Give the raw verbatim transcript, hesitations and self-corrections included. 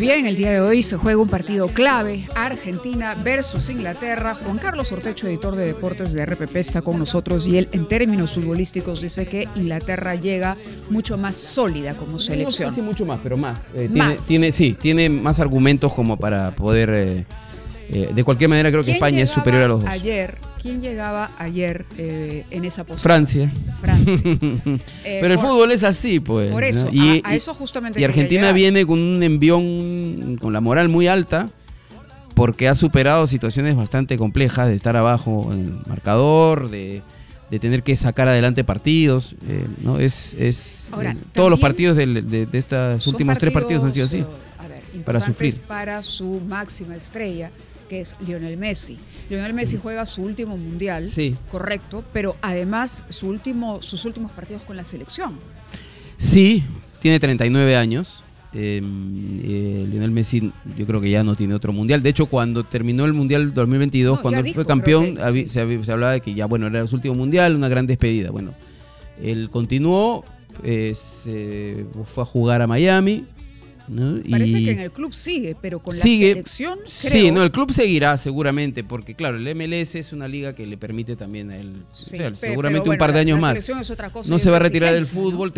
bien, el día de hoy se juega un partido clave, Argentina versus Inglaterra. Juan Carlos Ortecho, editor de deportes de R P P, está con nosotros y él en términos futbolísticos dice que Inglaterra llega mucho más sólida como selección. No sé si mucho más, pero más. Eh, más. Tiene, tiene, sí, tiene más argumentos como para poder... Eh, eh, de cualquier manera creo que España es superior a los dos. Ayer, ¿quién llegaba ayer eh, en esa posición? Francia. Francia. eh, pero el por, fútbol es así, pues. Por eso, ¿no? y, a, a eso justamente. Y Argentina viene con un envión, con la moral muy alta, porque ha superado situaciones bastante complejas de estar abajo en el marcador, de, de tener que sacar adelante partidos. Eh, ¿no? es, es Ahora, eh, todos los partidos de, de, de estos últimos tres partidos han sido así. A ver, para sufrir. Para su máxima estrella, que es Lionel Messi. Lionel Messi juega su último mundial, sí. Correcto, pero además su último, sus últimos partidos con la selección. Sí, tiene treinta y nueve años. Eh, eh, Lionel Messi yo creo que ya no tiene otro mundial. De hecho, cuando terminó el mundial dos mil veintidós, no, cuando él dijo, fue campeón, que, sí. se, se hablaba de que ya bueno, era su último mundial, una gran despedida. Bueno, él continuó, eh, se fue a jugar a Miami. ¿no? Parece y que en el club sigue, pero con sigue, la selección creo... Sí, no, el club seguirá seguramente, porque claro, el M L S es una liga que le permite también a él, sí, o sea, seguramente bueno, un par de años la, la más. selección es otra cosa, no se va a retirar del fútbol, ¿no?